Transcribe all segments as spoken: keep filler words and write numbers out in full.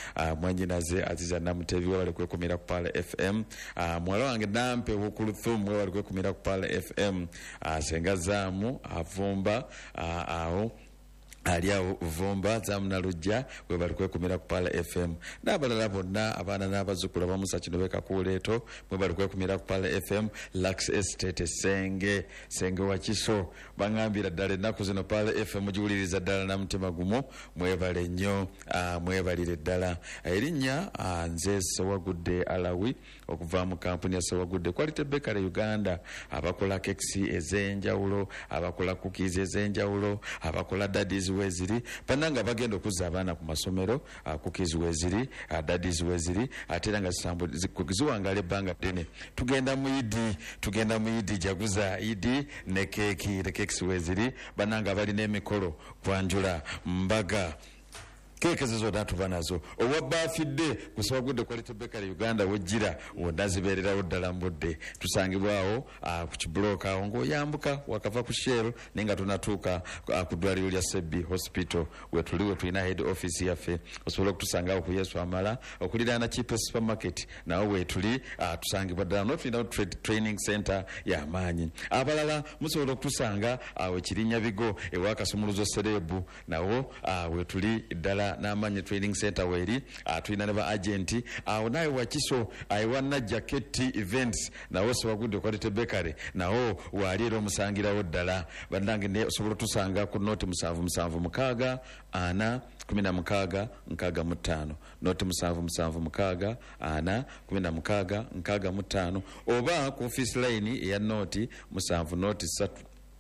uh, mwanjinaze Aziza Namutebi wale kwekumira ku Pala F M, uh, mwala wange Nampe Wukuluthum wale kwekumira ku Pala F M, uh, Sengazamu avumba uh, awo aliya vumba zamna lujja we bali kwekumira ku Pala F M n'abalala bonna abaana n'abazzukulu bamusa kino beka kuleeto mwe bali kwekumira ku Pala F M. Lux Estate Senge Senge Wakiso bangambira ddala ennaku zino Pala F M giwuliriza ddala na mutima gumu mwebale nnyo, uh, mwebalire ddala. Erinnya uh, nze Sewagudde Alawi okuva mu kampuni ya Sewagudde Quality Bakery Uganda, abakola kekisi ez'enjawulo, abakola cookies ez'enjawulo, abakola daddies weziri pananga bagenda okuza abaana ku masomero, uh, cookies weziri, uh, daddies weziri, ate nga sambu ziwangala ebbanga ddene. Tugenda mu Idi, tugenda mu Idi jaguza Idi ne keki ne kekisi weziri bananga balina emikolo kwanjula mbaga keke zizo datuba nazo owabafidde kusabagudde Quality Bakery Uganda wejjira wonazibererawo ddala mbudde tusangibwawo uh, ku kibloka awo ng'oyambuka wakava ku Shell nenga tunatuuka uh, ku ddwaliro lya Sebbi Hospital wetuliwe tulina head office yaffe osobola okutusangawo ku Yesu Amala okuliraana Cheapest Supermarket nawo wetuli uh, tusangibwa ddala no tulina training center y'amaanyi. Abalala musobola okutusanga awo uh, Kirinnya Bigo ewa Kasumuluzo Serebu nawo uh, wetuli ddala n'amanyi training center weri uh, tulina ne ba agenti awo uh, naye Wakiso ayiwanna Jaketi Events nawo Sewagudde Quality Bakery nawo wali era omusangirawo ddala bannange ne osobola tusanga ku noti musanvu musanvu mukaaga ana kumi na mukaaga nkaaga mu ttaano noti musanvu musanvu mukaaga ana kumi na mukaaga nkaaga mu ttaano oba ku office line eya noti musanvu noti ssatu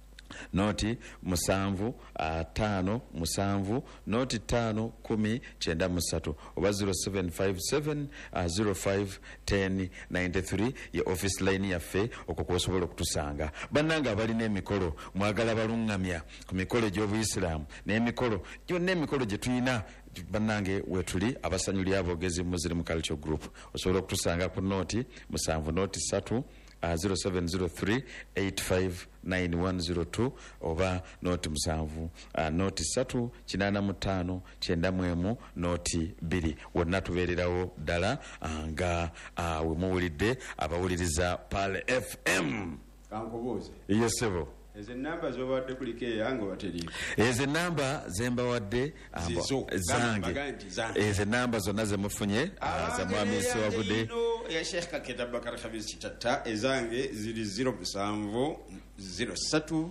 noti musanvu uh, tano musanvu noti tano kumi chenda musatu oba zero seven five seven zero five ten ninety three ya office line yaffe okwo kwosobola okutusanga. Bannanga abalina emikolo mwagala balungamya ku mikolo gy'Obuyisiraamu n'emikolo gyonna emikolo gye tulina bannange wetuli abasanyuli abogezi Muslim Culture Group osobola okutusanga ku noti musanvu noti ssatu Uh, zero seven zero three eight five nine one zero two oba noti musanvu uh, noti satu kinana mutano kyenda mwemu noti biri wonna tubeererawo ddala uh, nga uh, we muwulidde abawuliriza Pala F M. Kankoboze yesebo ezo namba zobawadde kuliko eyange bateriiko ezo namba zembawadde zange ezo namba zonna zemufunye za mwami Sewagudde ya Sheikh Kaketa Bakar Khamis Kitata ezange ziri zero musanvu zero satu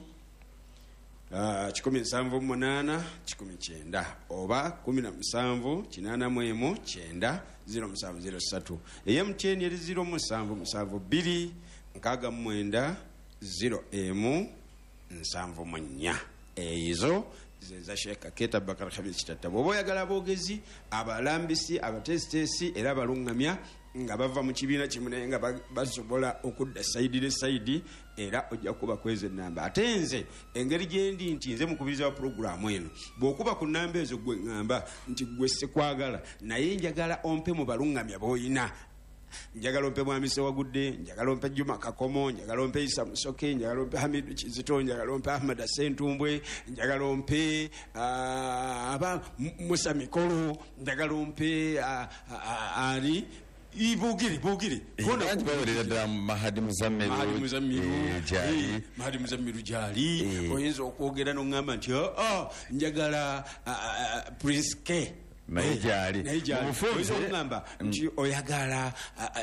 uh, kikumi nsanvu munana kikumi kyenda oba kumi na musanvu kinana mwemu kyenda zero musanvu zero satu eya M T N yali zero musanvu musanvu biri nkaaga mwenda zero emu nsanvu munya ezo zeza Sheikh Kaketa Bakar Khamis Kitata. Bw'oba oyagala aboogezi abalambisi abatesitesi era abalungamya nga bava mu kibiina kimu naye nga basobola okudda sayidi ne sayidi era ojja kuba kweze namba. Ate nze engeri gyendi nti nze mukubiriza wa programu eno bw'okuba ku namba ezo gwe ngamba nti gwe sekwagala naye njagala ompe mu balungamya b'oyina. Njagala ompe mwami Sewagudde, njagala ompe Juma Kakomo, njagala ompe Isa Musoke, njagala ompe Hamidu Kizito, njagala ompe Ahmad Sentumbwe, njagala ompe uh, aba Musa Mikolo, njagala ompe uh, ali ibugiri bugiri kona kubawerera da Mahadi Muzammiru Mahadi Muzammiru jali Mahadi Muzammiru jali oyinza okwogera n'ongamba nti oh njagala Prince K Naijali oyiza okugamba nti oyagala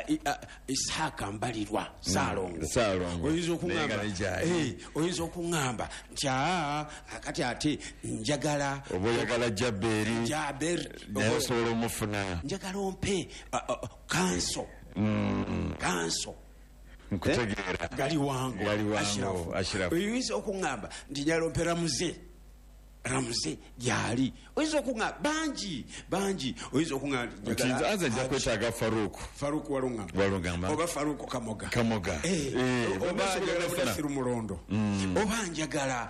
Isaka Mbalirwa Salongo oyiza okugamba oyinza okugamba nti akati ate njagala oboyagala Jaberi Jaberi osobola omufuna njagala ompe kanso kanso nkutegeera gali wangu Ashirafu oyinza okugamba nti njagala ompe Ramuze Ramze yali oyinza okungamba bangi bangi oyinza okungamba nti aza ajja kwetaaga Faruku Faruku Walungamba Walungamba oba Faruku Kamoga Kamoga eh oba njagala Mulondo oba njagala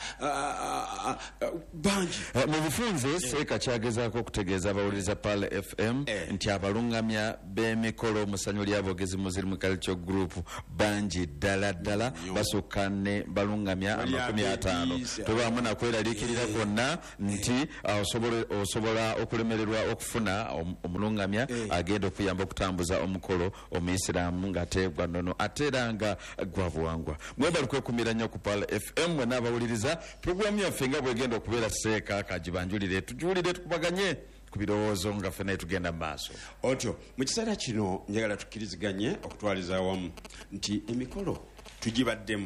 bangi mu bufunze Seeka kyagezaako okutegeeza abawuliriza Pala F M nti abalungamya b'emikolo musanyu ly'abogezi Muslim Culture Group bangi ddala ddala basukka ne balungamya amakumi ataano tobaamu nakweraliikirira kwonna bonna nti osobola okulemererwa okufuna omulungamya agenda okuyamba okutambuza omukolo omuyisiraamu ng'ateebwa nnono ate era nga gwa buwangwa. Mwebali kwekumira nnyo ku Pal F M mwe n'abawuliriza puroguramu yaffe nga bwegenda okubeera seeka kagibanjulire tujuulire tukubaganye ku birowoozo nga ffenna tugenda mu maaso. Otyo mu kiseera kino njagala tukkiriziganye okutwaliza awamu nti emikolo tugibaddemu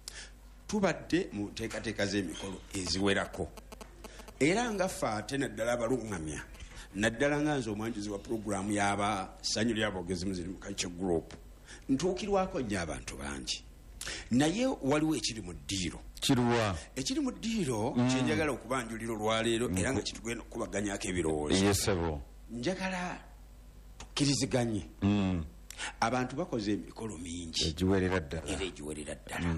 tubadde mu nteekateeka z'emikolo eziwerako era nga ffe ate naddala abalungamya naddala nga nze omwanjuzi wa puroguramu y'abasanyu ly'abogezi muziri mu Culture Group ntuukirwako nnyo abantu bangi naye waliwo ekiri mu ddiiro. Kiruwa ekiri mu ddiiro kyenjagala okubanjulira olwaleero era nga kitugenda okubaganyako ebirowoozo. Yesebo njagala tukkiriziganye abantu bakoze emikolo mingi egiwerera ddala era egiwerera ddala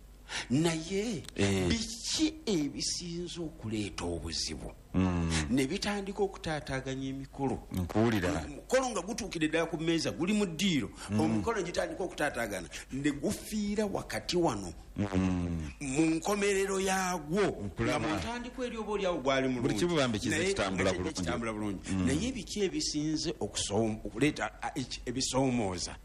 naye biki ebisinza okuleeta obuzibu ne bitandika okutaataaganya emikolo omukolo nga gutuukire ddala ku mmeeza guli mu ddiiro omukolo gitandika okutaataagana ne gufiira wakati wano mu nkomerero yaagwo nga mu ntandiko eri oba oliawo gwali mulungikitambula bulungi naye biki ebisinze okuleeta ebisoomooza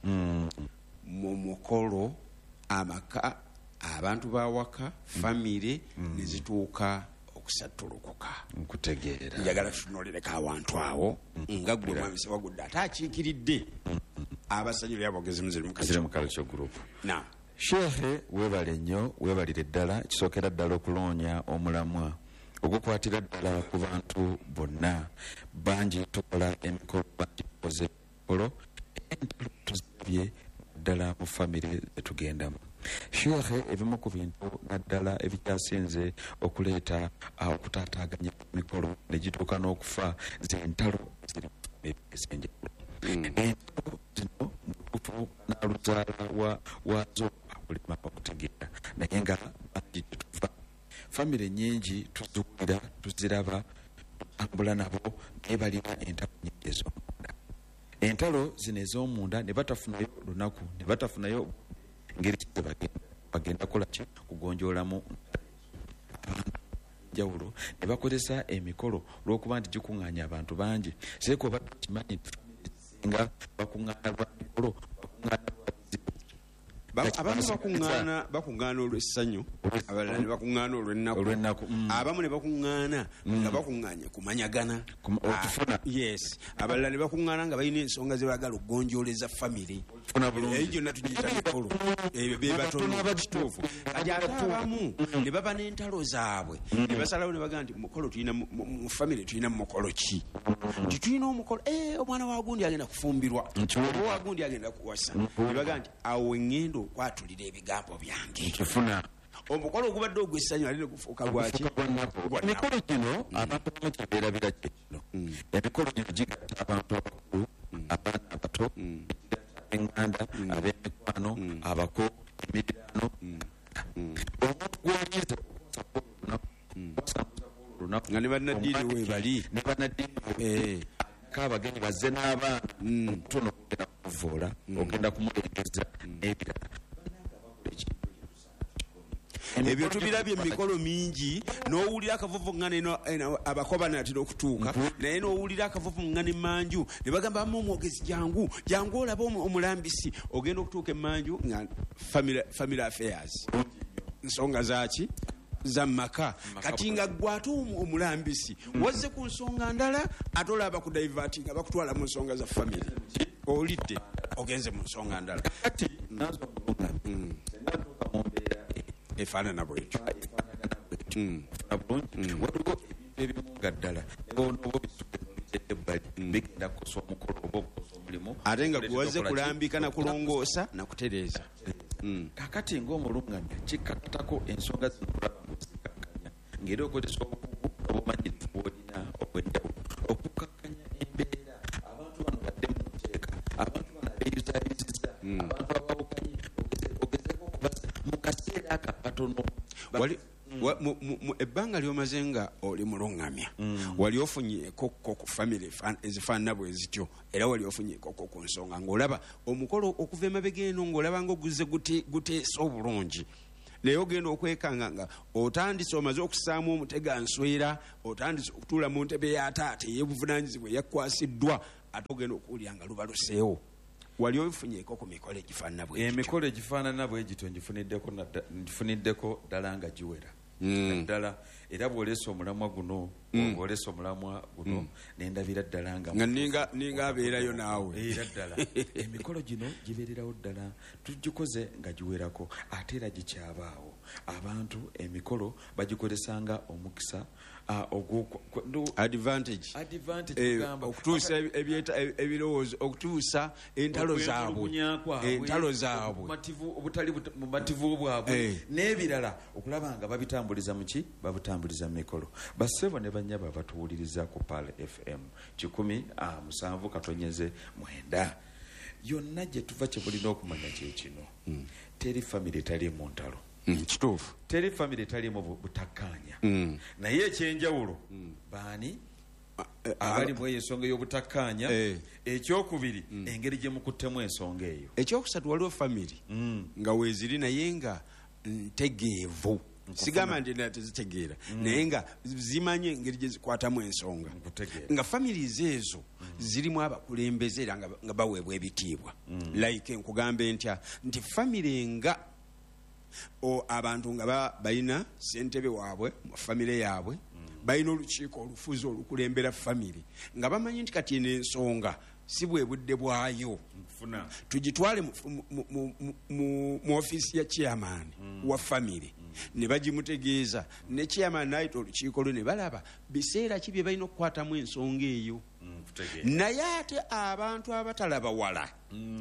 mu mukolo amaka abantu bawaka famire nezituuka okusattulukuka nkutegeera. njagala tutunulireko awantu awo nga gwe mwami Sewagudde ate akiikiridde abasanyu ly'abogezi muziri mu Culture Group. Sheikhe weebale nnyo weebalire ddala kisookera ddala okuloonya omulamwa ogukwatira ddala ku bantu bonna bangi tukola emikolo bangi tukoze emikolo entalo tuzibye ddala mu famire zetugendamu. Sheikhe ebimu ku bintu naddala ebikyasinze okuleeta okutaataaganya emikolo ne gituuka n'okufa z'entalo ziri ez'enjawulo. Entalo zino mutuufu n'aluzaala waazo akulima okutegeera naye nga bangi tetuva famire nnyingi tuziwulira tuziraba tutambula nabo naye balina entalo nnyingi ez'omunda. Entalo zino ez'omunda ne batafunayo lunaku ne batafunayo ngeri kize bagenda kola ki kugonjoolamu njawulo ne bakozesa emikolo lw'okuba nti gikuŋŋaanya abantu bangi seeko oba kimanyi nga bakuŋŋaana lwa mikolo abamu bakuŋŋaana bakuŋŋaana olw'essanyu abalala ne bakuŋŋaana olw'ennaku abamu ne bakuŋŋaana nga bakuŋŋaanya kumanyagana okufuna yes abalala ne bakuŋŋaana nga balina ensonga ze baagala okugonjooleza famire eyo gyonna tugiyita mikolo ebyo be batono kituufu kati ate abamu ne baba n'entalo zaabwe ne basalawo ne bagaa nti mukolo tulina mu famire tulina mukolo ki nti tulina omukolo omwana wagundi agenda kufumbirwa oba wagundi agenda kuwasa ne bagaa nti awo eŋŋendo okwatulira ebigambo byange kifuna omukolo ogubadde ogw'essanyu ali ne gufuuka gwaki emikolo gino abantu bamu kyabeerabira kino emikolo gino gigatta abantu abakulu abaana abato enganda ab'emikwano abako emiriraano omuntu gw'oyize olunaku nga ne bannaddiini weebali ne bannaddiini kaabagenyi bazze n'abaana omutono ogenda kumuvuula ogenda kumulengeza n'ebirala ebyo tubirabye emikolo mingi n'owulira akavuvu nga neno abakoba natera okutuuka naye n'owulira akavuvu nga n'emmanju ne bagamba amu omwogezi jangu jangu olaba omulambisi ogenda okutuuka emmanju nga family affairs nsonga zaki zammaka kati nga gwe ate omulambisi wazze ku nsonga ndala ate olaba ku divati nga bakutwala mu nsonga za family olidde ogenze mu nsonga ndala efaanana bwekyo waliwo ebimunga ddala bigenda kukosa omukolo oba okukosa omulimu ate nga guwaze kulambika nakulongoosa nakutereeza kakati ng'omulungamya kikkatako ensonga zino kulaba muzikakkanya ngeri okozesa obukugu obumanyirivu bwolina obwenjawulo okukakkanya embeera abantu bano badde mu nteeka abantu bano abeeyuzaayiziza abantu abawukanye ogezeko okubasa mu kaseera aka katono mu ebbanga lyomaze nga oli mulungamya wali ofunyeeko ku famire ezifaanana bwe zityo era wali ofunyeeko ku nsonga ng'olaba omukolo okuva emabega eno ng'olaba nga oguze guteesa obulungi naye ogenda okwekanga nga otandise omaze okusaamu omutega nswera otandise okutuula mu ntebe ya taata ey'obuvunanyizibwa eyakwasiddwa ate ogenda okuwulira nga luba luseewo. Wali obifunyeeko ku mikolo egifaanana bwe gityo? Emikolo egifaanana bwe gityo ngifuniddeko ddala nga giwera ddala, era bw'oleesa omulamwa guno bw'oleesa omulamwa guno nendabira ddala nga ninga abeerayo naawe era ddala emikolo gino gibeererawo ddala tugikoze nga giwerako, ate era gikyabaawo. Abantu emikolo bagikozesanga omukisa advantage okutuusa ebirowoozo, okutuusa entalo zaabwe entalo zaabwe obutali mumativu bwabwe n'ebirala, okulaba nga babitambuliza muki babutambuliza mu mikolo. Bassebo ne banyaba abatuwuliriza ku Pal F M kikumi musanvu katonyeze mwenda, yonna gye tuva kye bulina okumanya kye kino, teri famire tali mu ntalo. Kituufu, teri famire talimu butakkaanya, naye ekyenjawulo baani abali mu ensonga y'obutakkaanya. Ekyokubiri engeri gye mukuttemu ensonga eyo. Ekyokusatu waliwo famire nga weeziri naye nga ntegeevu, sigamba nti na tezitegeera naye nga zimanye engeri gye zikwatamu ensonga, nga families ezo zirimu abakulembeze era nga baweebwa ebitiibwa. Like nkugambe ntya nti famire nga o abantu nga balina ssentebe waabwe mu famire yaabwe, balina olukiiko olufuzi olukulembera famire, nga bamanyi nti kati eno ensonga si bwe budde bwayo, tugitwale mu ofiisi ya chairman wa famire, ne bagimutegeeza, ne chairman n'ayita olukiiko lwe ne balaba biseera ki bye balina okukwatamu ensonga eyo. Naye ate abantu abatalaba wala,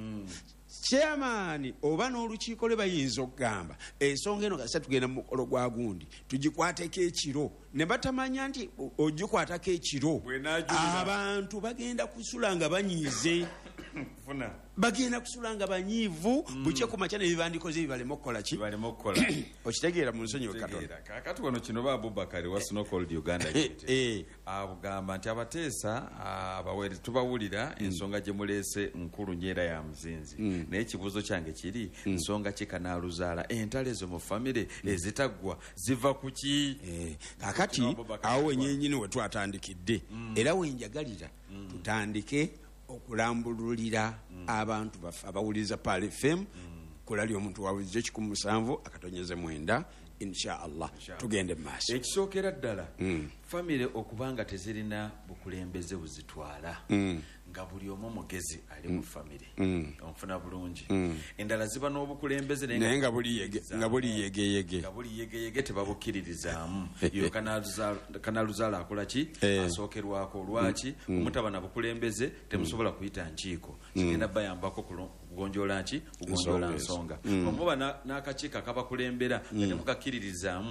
chairman oba n'olukiiko lwe bayinza okugamba ensonga eno kasa tugenda mu mukolo gwa gundi tugikwateko ekiro, ne batamanya nti ogikwatako ekiro abantu bagenda kusula nga banyiize bagenda kusula nga banyiivu bukye ku makya nebibandikoze ebibalema okukola ki okitegeera mu nsonyi wekatonda. Kakati wano kino ba Abubakari wa Snow Cold Uganda abugamba nti abateesa abawere tubawulira ensonga gye muleese nkulu nyeera ya muzinzi, naye ekibuuzo kyange kiri nsonga ki kanaaluzaala entalo ezo mu famire ezitaggwa ziva ku ki? Kakati awo wenyenyini we twatandikidde era wenjagalira tutandike okulambululira abantu baffe abawuliriza Pal F M kulali omuntu wawuliriza ekikumi musanvu akatonyeze mwenda, insha Allah tugende mu maaso. Ekisookera ddala famire okubanga tezirina bukulembeze buzitwala, nga buli omu mugezi ali mu famire onfuna bulungi, endala ziba n'obukulembeze naye nga buli yegeyege nga buli yegeyege tebabukkiririzaamu. Yo kanaaluzaala akola ki? Asookerwako. Lwaki? omutaba na bukulembeze temusobola kuyita nkiiko, kigenda bayambako kugonjoola nki kugonjoola nsonga. Omuba n'akakiiko akabakulembera nga temukakkiririzaamu,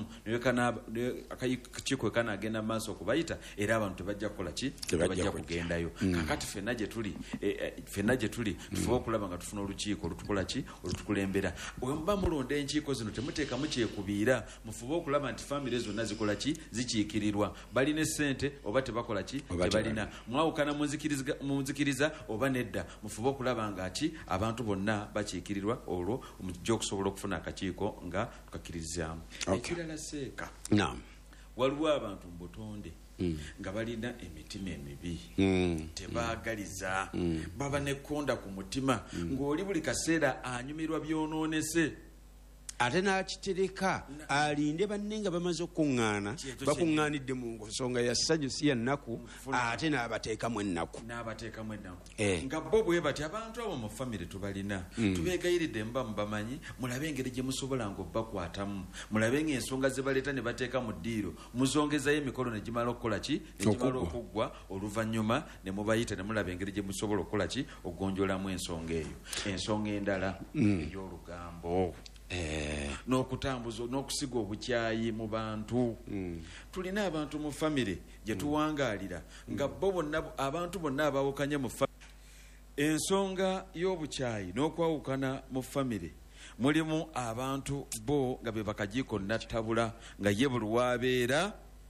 akakiiko kanaagenda mu maaso okubayita, era abantu tebajja kukola ki? Tebajja kugendayo. Kakati ffenna gye tuli ffenna gye tuli tufuba okulaba nga tufuna olukiiko olutukola ki? Olutukulembera. Bwe muba mulonda enkiiko zino temuteekamu kyekubiira, mufube okulaba nti famire zonna zikola ki? Zikiikirirwa. Balina essente oba tebakola ki? Tebalina. Mwawukana mu nzikiriza oba nedda, mufube okulaba nga ki abantu bonna bakiikirirwa, olwo mujja okusobola okufuna akakiiko nga tukakkiririzaamu. Ekirala seeka waliwo abantu mu butonde nga balina emitima emibi, tebaagaliza, baba nekkonda ku mutima, ng'oli buli kaseera anyumirwa byonoonese, ate n'akitereka alinde banne nga bamaze okuŋŋaana, bakuŋŋaanidde mu nsonga ya ssanyu si ya nnaku, ate n'abateekamu ennaku n'abateekamu ennaku nga bo bwe bati. Abantu abo mu famire tubalina, tubeegayiridde mba mubamanyi, mulabe engeri gye musobola nga obbakwatamu, mulabe ng'ensonga ze baleeta ne bateeka mu ddiiro muzongezayo emikolo ne gimala okukola ki? Ne gimala okuggwa, oluvannyuma ne mubayita ne mulaba engeri gye musobola okukola ki? Okugonjoolamu ensonga eyo. Ensonga endala ey'olugambo, n'okutambuza n'okusiga obukyayi mu bantu. Tulina abantu mu famire gye tuwangaalira nga bo bonna abantu bonna abaawukanye mu famire. Ensonga y'obukyayi n'okwawukana mu famire mulimu abantu bo nga be bakajiiko nattabula nga ye buli waabeera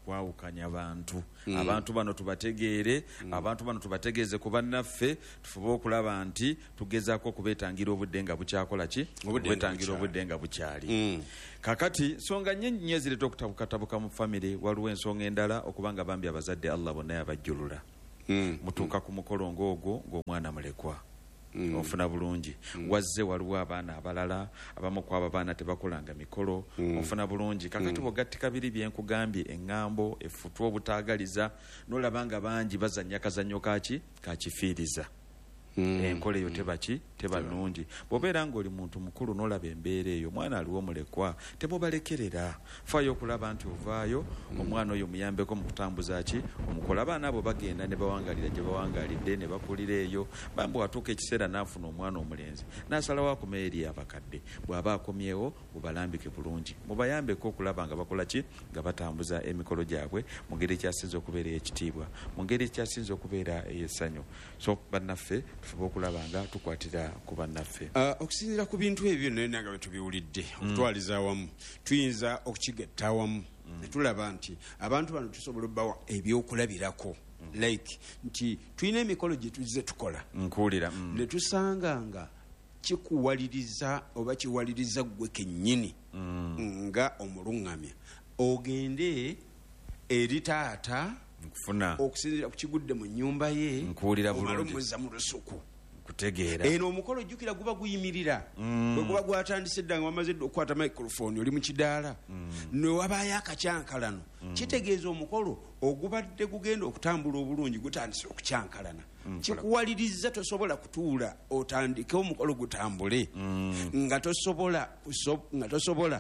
kwawukanya bantu mm. abantu bano tubategeere mm. abantu bano tubategeeze ku bannaffe tufube okulaba nti tugezaako okubeetangira obudde nga bukyakola ki okubeetangira obudde nga bukyali mm. kakati nsonga nnyingi nnyo ezireeta okutabukatabuka mu famire. Waliwo ensonga endala okubanga bambi abazadde Allah bonna yabajjulula mm. mutuuka ku mukolo ng'ogwo ng'omwana mulekwa Mm. ofuna bulungi mm. wazze waliwo abaana abalala abamu kwabo abaana tebakolanga mikolo mm. ofuna bulungi kakati bwogatti mm. kabiri byenkugambye eŋŋambo effutwa obutaagaliza n'olabanga bangi bazannya kazannyo kaki kakifiiriza mm. enkola eyo tebaki teba nnungi. Bw'obeera ng'oli muntu mukulu n'olaba embeera eyo omwana aliwo mulekwa temubalekerera faayo okulaba nti ovaayo mm. omwana oyo muyambeko mu kutambuza ki omukola. Abaana abo bagenda ne bawangalira gye bawangalidde ne bakulira eyo bambi watuuka ekiseera n'afuna omwana omulenzi n'asalawo akoma eri abakadde. Bw'aba akomyewo mubalambike bulungi mubayambeko okulaba nga bakola ki nga batambuza emikolo gyabwe mu ngeri ekyasinza okubeera ekitiibwa mu ngeri ekyasinza okubeera ey'essanyu. So bannaffe tufube okulaba nga tukwatira ku bannaffe. Uh, okusinziira ku bintu ebyo naye nanga bwe tubiwulidde okutwaliza awamu tuyinza okukigetta awamu ne tulaba nti abantu bano tusobola obbawa ebyokulabirako mm. like nti tulina emikolo gye tuzze tukola nkuwulira mm. ne tusanga nga kikuwaliriza oba kiwaliriza ggwe kennyini mm. nga omuluŋŋamya ogende eri taata nkufuna okusinziira ku kigudde mu nnyumba ye nkuwulira bulungi omuzza mu lusuku kutegeera eno omukolo jjukira guba guyimirira mm. bwe guba gwatandise dda nga wamaze dda okukwata microphone oli mu kidaala mm. ne wabaayo akacyankalano mm. kitegeeza omukolo ogubadde gugenda okutambula obulungi gutandise okukyankalana mm. kikuwaliriza tosobola kutuula otandike omukolo gutambule mm. nga tosobola nga tosobola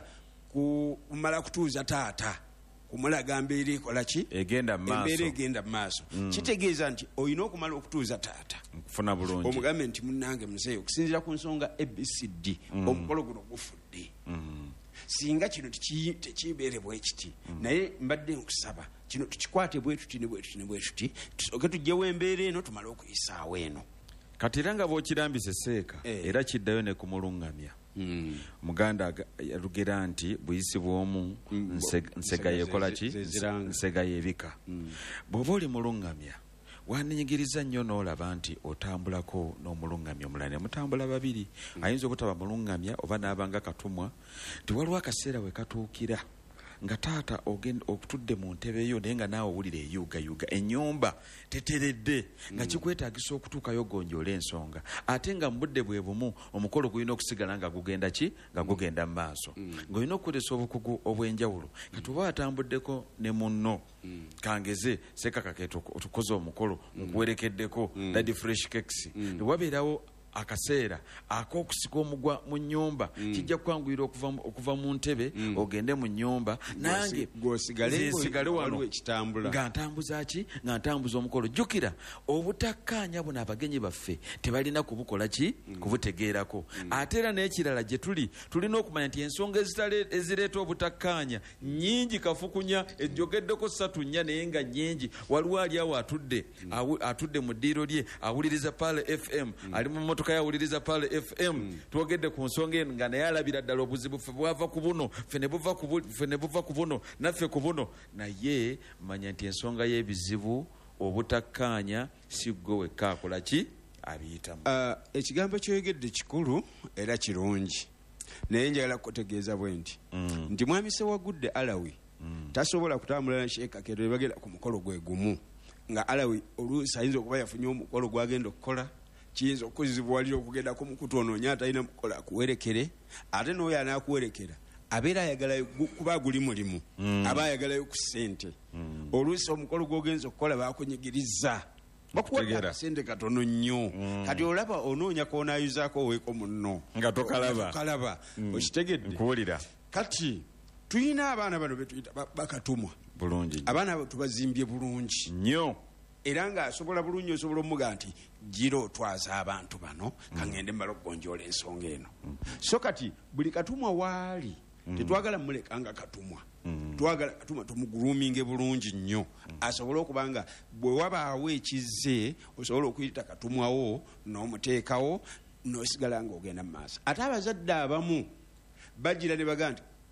kumala kutuuza taata kumulaga mbeera ekola ki egenda maaso embeera egenda mu maaso mm. kitegeeza nti olina okumala okutuuza taata nkufuna bulungi omugambe nti munnange muzeeyo okusinziira ku nsonga A B C D mm. omukolo guno gufudde mm. singa kino tekibeere bwe kiti mm. naye mbadde nkusaba kino tukikwate bwe tuti ne bwe tuti ne bwe tuti tusooke tugyewo embeera eno tumale okuyisaawo eno kati era nga bw'okirambise seeka eh. era kiddayo ne kumuluŋŋamya Mm. muganda yalugera nti buyisi bw'omu mm. nsega yekola ki nsega yebika mm. bw'oba oli muluŋŋamya wannyigiriza nnyo n'olaba nti otambulako n'omuluŋŋamya omulala ne mutambula babiri mm. ayinza obutaba muluŋŋamya oba n'abanga katumwa nti waliwo akaseera we katuukira nga taata okutudde mu ntebe yo naye nga naawe owulira eyuugayuuga ennyumba teteredde nga kikwetaagisa okutuukayo gonjoola ensonga ate nga mu budde bwe bumu omukolo gulina okusigala nga gugenda ki nga gugenda mu maaso ng'olina okukozesa obukugu obw'enjawulo kati oba watambuddeko ne munno kangeze sekakakeeta otukoze omukolo nkuwerekeddeko dadi fresh cakes ne wabeerawo akaseera ak'okusika omugwa mu nnyumba mm. kijja kwanguyira okuva, okuva mu ntebe mm. ogende mu nnyumba nange nsigale wano nga ntambuza ki nga ntambuza omukolo. Jjukira obutakkaanya buno abagenyi baffe tebalina kubukola ki mm. kubutegeerako mm. ate era n'ekirala gye tuli tulina okumanya nti ensonga ezireeta obutakkaanya nnyingi kafukunya ejjogeddeko ssatu nnya naye nga nnyingi. Waliwo ali awo atudde mm. atudde mu ddiiro lye awuliriza Pale F M mm. ali mu motoka yawuliriza Pale F M mm. twogedde ku nsonga eno nga naye alabira ddala obuzibu ffe bwava ku buno ffe ne buva ku buno naffe ku buno naye manya nti ensonga y'ebizibu obutakkaanya si ggwe wekka akola ki abiyitamu. Uh, ekigambo kyoyogedde kikulu era kirungi naye njagala kutegeeza bwe nti mm. nti mwami Sewagudde Alawi mm. tasobola kutambula na Sheikh Kakeeto bagenda ku mukolo gwe gumu nga Alawi oluusi ayinza okuba yafunye omukolo gwagenda okukola kiyinza okuzibwalira okugenda ku mukutu onoonya atalina mukola akuwerekere ate n'oyo anaakuwerekera abeera ayagalayo kuba guli mulimu mm. aba ayagalayo ku ssente mm. oluusi omukolo gw'ogenza okukola bakunyigiriza bakuwadde akasente katono nnyo mm. kati olaba onoonya koonaayuzaako oweeko munno nga tokalaba tokalaba mm. okitegedde nkuwulira. Kati tuyina abaana bano betuyita bakatumwa bulungi abaana abo tubazimbye bulungi nnyo era nga asobola bulungi osobola omuga nti gira otwaza abantu bano mm. kangende mbala okugonjoola ensonga eno mm. so kati buli katumwa waali mm. tetwagala muleka nga katumwa mm. twagala katumwa tumuguluminge bulungi nnyo mm. asobole okuba nga bwe wabaawo ekizze osobola okuyita katumwawo n'omuteekawo n'osigala nga ogenda mu maaso. Ate abazadde abamu bagira ne baga nti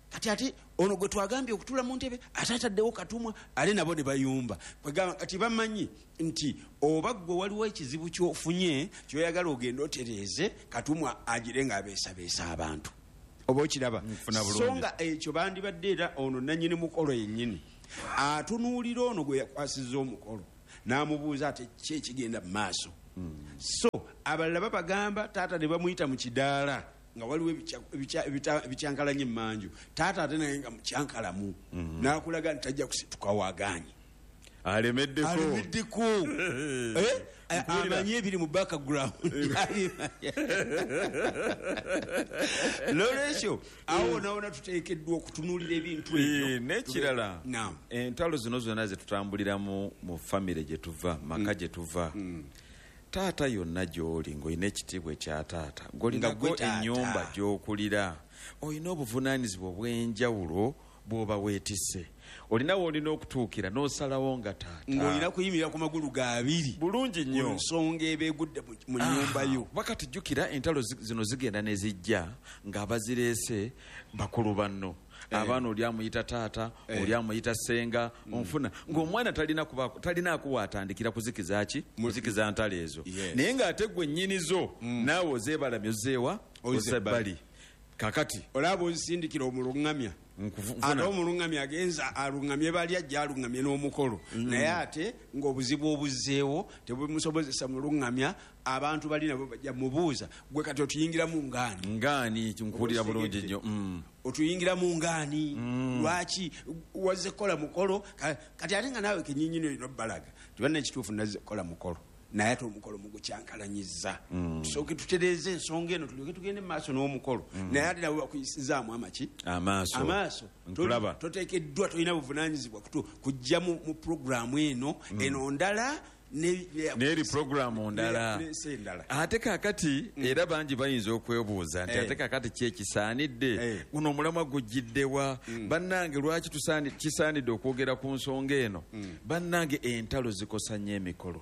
kati ate ono gwe twagambye okutula mu ntebe ate ataddewo katumwa ale nabo ne bayumba kwegamba kati bamanyi nti oba gwe waliwo ekizibu kyofunye kyoyagala ogenda otereeze katumwa agire ng'abeesabeesa abantu oba okiraba so nga ekyo bandibadde era ono nannyini mukolo yennyini atunuulira ono gwe yakwasizza omukolo n'amubuuza ate ki ekigenda mu maaso so abalala babagamba taata ne bamuyita mu kidaala nga waliwo ebicyankalanye emmanju taata ate naye nga mukyankalamu n'akulaga nti tajja kusituka waganye alemeddeko amanyi ebiri mu background lolwekyo awo nawona tuteekeddwa okutunuulira ebintu ebyo n'ekirala entalo zino zonna zetutambuliramu mu famire gye tuva maka gye tuva taata yonna gy'oli ng'olina ekitiibwa ekya taata ng'olinako ennyumba gy'okulira olina obuvunaanyizibwa obw'enjawulo bw'oba weetisse olina woolina okutuukira n'osalawo nga taata ng'olina kuyimirira ku magulu gaabiri bulungi nnyo ensonga ebeegudde mu nnyumba yo wakati jjukira entalo zino zigenda ne zijja ng'abazireese bakulu banno abaana oli amuyita taata oli amuyita senga onfuna ng'omwana talina akuwa atandikira kuzikiza ki kuzikiza ntalo ezo naye ng'ate gwe nnyinizo naawe ozeebalamye ozeewa ozebbali kakati olaba ozisindikira omuluŋŋamya ate omuluŋŋamya agenza aluŋŋamye bali ajja aluŋŋamye n'omukolo naye ate ng'obuzibu obuzzeewo tebumusobozesa muluŋŋamya abantu bali nabo bajja mubuuza gwe kati otuyingira mu ngaani ngaani nkuwulira bulungi nnyo otuyingira mu ngaani lwaki wazze kukola mukolo kati ate nga naawe kenyinnyini olina obbalaga tibanna ekituufu nazze kukola mukolo naye ate omukolo mugukyankalanyizza tusooke tutereeze ensonga eno tulyoke tugende mu maaso n'omukolo naye ate nawe bakuyisizaamu amaki amaaso amaaso toteekeddwa tolina buvunaanyizibwa kujja mu puroguramu eno eno ndala n'eri puroguramu ndala ate kakati era bangi bayinza okwebuuza nti ate kakati kyekisaanidde guno omulamwa gujjiddewa bannange lwaki kisaanidde okwogera ku nsonga eno bannange entalo zikosa nnyo emikolo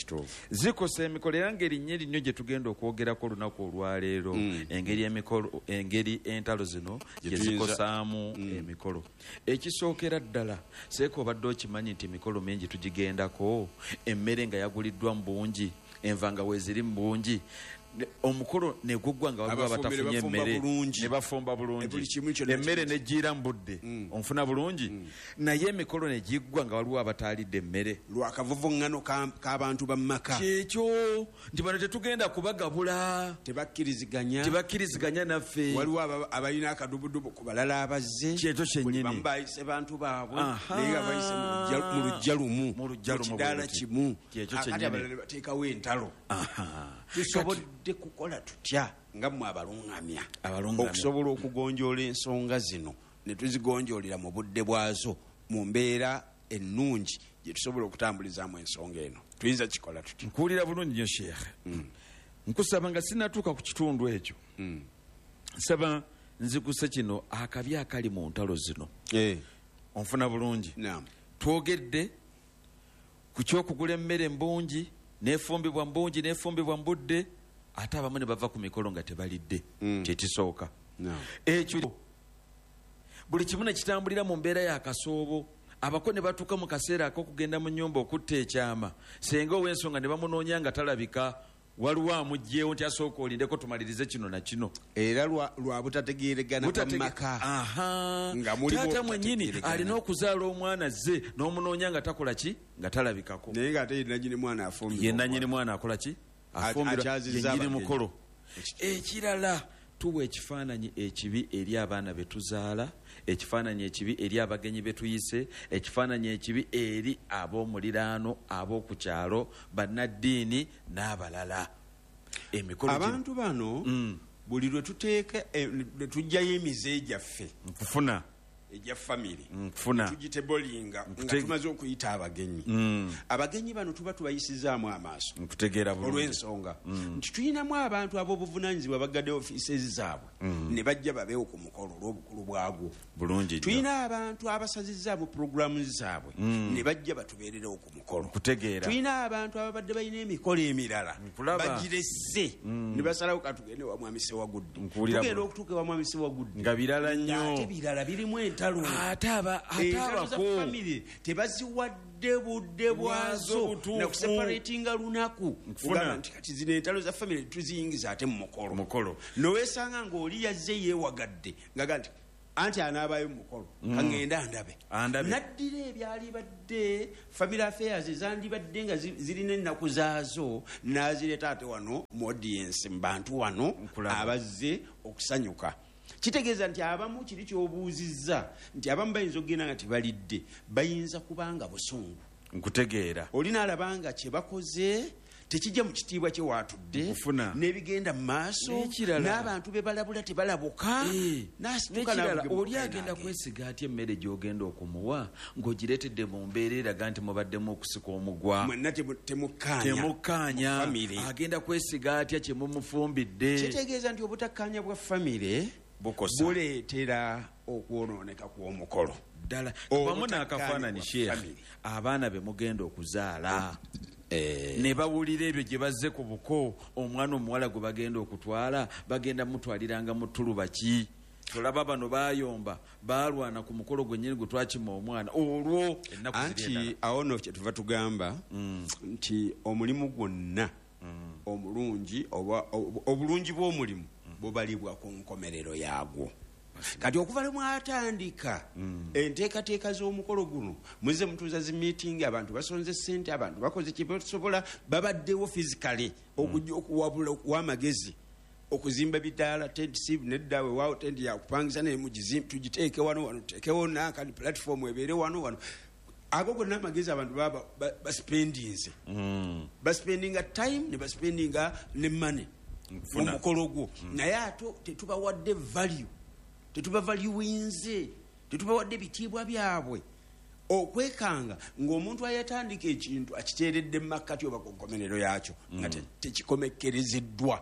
zikosa emikolo era ng'erinnya erinnyo gye tugenda okwogerako olunaku olwaleero engeri emikolo engeri entalo zino gye zikosaamu emikolo ekisookera ddala seeka obadde okimanyi nti emikolo mingi tugigendako emmere nga yaguliddwa mu bungi enva nga weeziri mu bungi omukolo negugwa nga waliwo abatafunye emmere ne bafumba bulungi emmere negiira mu budde onfuna bulungi naye emikolo negiggwa nga waliwo abataalidde emmere lwakavuvuŋŋano k'abantu bammaka kyekyo nti bano tetugenda kubagabula tebakkiriziganya tebakkiriziganya naffe waliwo abalina akadubudubu ku balala abazze kyekyo kyennyini bamu bayise bantu baabwe naye nga bayise mu lujja lumu mu kidaala kimu akati abalala bateekawo entalo tusobodde kukola tutya nga mmwe abaluŋŋamya okusobola okugonjoola ensonga zino ne tuzigonjoolera mu budde bwazo mu mbeera ennungi gye tusobola okutambulizaamu ensonga eno tuyinza kikola tutya nkuwulira bulungi nnyo sheekhe nkusaba nga sinatuuka ku kitundu ekyo nsaba nzikuse kino akabi akali mu ntalo zino onfuna bulungi twogedde ku kyokugula emmere mbungi nefumbibwa mbungi nefumbibwa mbudde ate abamu ne bava ku mikolo nga tebalidde kyekisooka ekyo buli kimu ne kitambulira mu mbeera yakasoobo abako ne batuuka mu kaseera ak'okugenda mu nnyumba okutta ekyama senga ow'ensonga ne bamunoonya nga talabika waliwo amugjeewo nti asooka olindeko tumalirize kino na kino era lwa butategeeregana mumaka taata mwennyini alina okuzaala omwana zze n'omunoonya nga takola ki nga talabikako naye ngaate yenanyini mwana afumbirwa yenanyini mwana akola ki afumbirwa yennyini mukolo ekirala tuwa ekifaananyi ekibi eri abaana be tuzaala ekifaananyi ekibi eri abagenyi be tuyise ekifaananyi ekibi eri ab'omuliraano ab'oku kyalo bannaddiini n'abalala emikolo abantu bano buli lwe tuteeka lwe tujjayo emize gyaffe nkufuna ejja family Nkufuna. tugite bolinga nga Nkutege- tumaze okuyita abagenyi abagenyi bano tuba tubayisizaamu amaaso nkutegeera bulungi olw'ensonga nti tulinamu abantu ab'obuvunanyizibwa bagadde ofiises zaabwe ne bajja babeewo ku mukolo olw'obukulu bwagwo bulungi nnyo. tulina abantu abasazizaamu puroguramu zaabwe ne bajja batubeererewo ku mukolo nkutegeera tulina abantu ababadde balina emikolo emirala Nkulaba. bagirese ne basalawo katugende wa mwami Sewagudde Nkuwulira tugenda bulungi. okutuuka wa mwami Sewagudde nga birala nnyo ate birala birimu entalo ate aba- ate entalo za abako famire tebaziwadde budde Bwazo bwazo butuufu. nakuseparatinga lunaku Nkufuna. kugamba nti kati zino entalo za famire tuziyingiza ate mu mukolo mukolo noweesanga ng'oli yazze yeewagadde ngaga nti anti anaabayo mu mukolo kaŋŋenda ndabe Andabe. naddira ebyali badde family affairs ezandibadde nga zi- zirina ennaku zaazo n'azireeta ate wano mu audience mu bantu wano Nkulaba. abazze okusanyuka kitegeeza nti abamu kiri kyobuuzizza nti abamu bayinza okugenda nga tebalidde bayinza kubanga busungu nkutegeera oli n'alaba nga kye bakoze tekijja mu kitiibwa kye waatudde Nkufuna. n'ebigenda mu maaso N'ekirala. n'abantu be balabula tebalabuka Eh, n'asituka n'ekirala n'avuga oli emmotoka agenda n'agenda. kwesiga atya emmere gy'ogenda okumuwa ng'ogireetedde mu mbeera eraga nti mubaddemu okusika omugwa mwenna temu- temukkaanya temukkaanya mu famire. agenda kwesiga atya kye mumufumbidde kitegeeza nti obutakkaanya bwa famire bukosa buleetera okwonooneka kw'omukolo ddala Obutakkaanya bamu n'akafaananyi bwa sheekh family. abaana be mugenda okuzaala ne bawulira ebyo gye bazze ku buko omwana omuwala gwe bagenda okutwala bagenda mutwaliranga mu ttuluba ki tolaba bano bayomba balwana ku mukolo gwennyini gwe twakima omwana olwo ennaku ziri anti endala. awo nno kyetuva tugamba nti omulimu gwonna omulungi oba ob- obulungi bw'omulimu bubalibwa ku nkomerero yaagwo kati okuva lwe mwatandika enteekateeka z'omukolo guno muze mutuuza zi meeting abantu basonze ssente abantu bakoze kyebasobola babaddewo physically okujja okuwabula okuwa amagezi okuzimba bidaala tent sieve neddawe waawo tent yakupangisa naye mugizimba tugiteeke wano wano tuteekewo nakani platform ebeere wano wano ago gonna amagezi abantu baba ba- baspendinze baspendinga time ne baspendinga ne money mu mukolo gwo naye ate tetubawadde value tetubavaluyinze tetubawadde bitiibwa byabwe okwekanga ng'omuntu ayatandika ekintu akiteeredde mu makkati oba ku nkomerero yakyo nga te- tekikomekkerezeddwa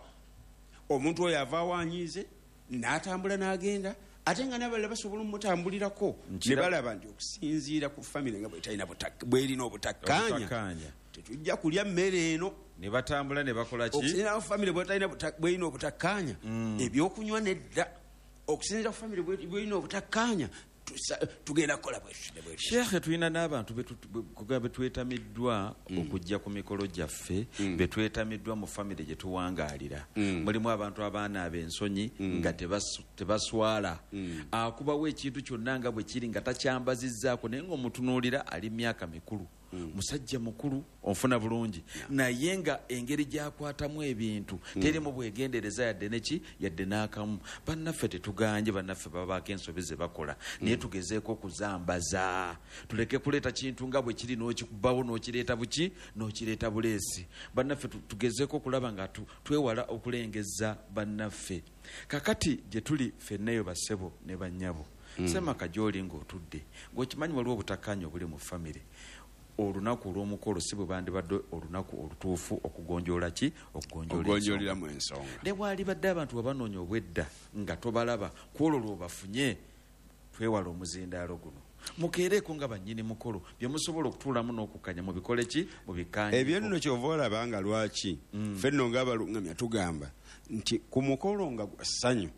omuntu oyo ava awanyiize n'atambula n'agenda ate nga n'abalala basobola omutambulirako ne Nkira- balaba nti okusinziira ku famire nga bwetalina butak- bw'erina obutakkaanya Obutakkaanya. tetujja kulya mmere eno ne batambula ne bakola ki okusinziira ku famire bwetalina buta- bw'erina obutakkaanya ebyokunywa nedda okusinziira ku famire bwe- bw'erina obutakkaanya tusa- tugenda kukola bwetutyo bwetutyo. sheekhe tulina n'abantu be tu- be- kuga betwetamiddwa okujja ku mikolo gyaffe betwetamiddwa mu famire gye tuwangaalira mulimu abantu abaanaaba ensonyi nga tebas- tebaswala akubawo ekintu kyonna nga bwe kiri nga takyambazizzaako naye ng'omutunuulira ali myaka mikulu musajja mukulu onfuna bulungi naye nga engeri gyakwatamu ebintu terimu bwegendereza yadde neki yadde n'akamu bannaffe tetuganje bannaffe babaako ensobi ze bakola naye tugezeeko okuzambaza tuleke kuleeta kintu nga bwe kiri n'okikubawo n'okireeta buki n'okireeta buleesi bannaffe tu- tugezeeko okulaba nga tu- twewala okulengeza bannaffe kakati gye tuli ffenneyo bassebo ne bannyabo semaka gy'oli ng'otudde ng'okimanyi waliwo obutakkaanya obuli mu famire olunaku olw'omukolo si bwe bandibadde olunaku olutuufu okugonjoola ki okugonjoola ogonjooleramu ensonga ne bwalibadde abantu wabanoonya obwedda nga tobalaba kwolwo lwobafunye twewala omuzindaalo guno mukeereeko nga bannyini mukolo bye musobola okutuulamu n'okukkanya mubikole ki mubikanye ebyo nno kyova olaba nga lwaki ffe nno ngaabalungamya tugamba nti ku mukolo nga gwa ssanyu